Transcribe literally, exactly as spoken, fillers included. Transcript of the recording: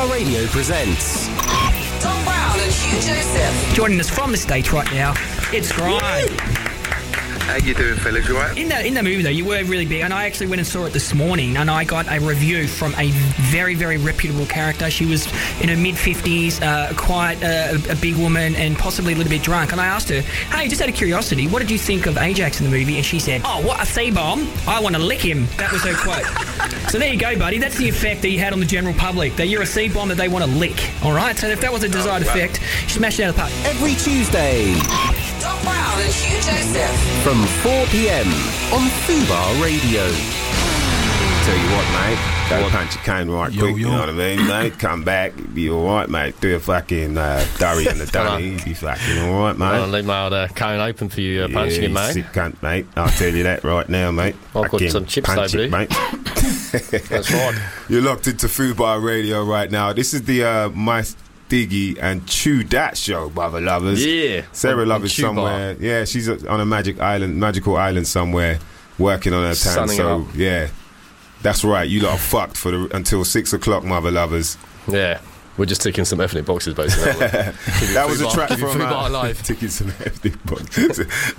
Fubar Radio presents Tom Brown and Hugh Joseph. Joining us from the stage right now, it's Grime. How you doing, fellas? You alright? In the in the movie though, you were really big, and I actually went and saw it this morning, and I got a review from a very very reputable character. She was in her mid fifties, uh, quite uh, a big woman, and possibly a little bit drunk. And I asked her, "Hey, just out of curiosity, what did you think of Ajax in the movie?" And she said, "Oh, what a C-bomb! I want to lick him." That was her quote. So there you go, buddy. That's the effect that you had on the general public. That you're a C-bomb that they want to lick. All right. So if that was a desired oh, wow. effect, you smashed it out of the park. every Tuesday Tom Brown and Hugh Joseph. from four p.m. on Fubar Radio. Tell you what, mate, go punch your cane right Yo, quick, yo. you know what I mean, mate? Come back, be alright, mate. Do a fucking uh, durry and the dunny, be fucking alright, mate. I'll leave my old uh, cone open for you uh, punching yeah, it, mate. Sick cunt, mate. I'll tell you that right now, mate. I've got Fucking some chips punch though, it, mate. That's right. You're locked into Fubar Radio right now. This is the uh, My Diggy and Chew Dat show, brother lovers. Yeah. Sarah On- Love on is Chew somewhere. Bar. Yeah, she's on a magic island, magical island somewhere, working on her town. Sunning it So up. yeah, that's right. You lot are fucked for the until six o'clock, mother lovers. Yeah. We're just ticking some ethnic boxes, basically. That was a Fubar- track keeping from Fubar uh, alive. ticking some ethnic boxes.